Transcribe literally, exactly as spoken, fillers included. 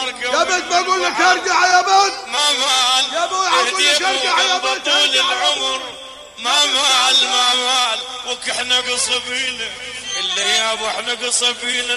يا بنت بقول لك ارجع يا بنت. ما مال يا ابوي اقول لك ارجع يا بنت. طول العمر ما مال ما مال وك احنا قصبيله اللي يا ابو احنا قصبيله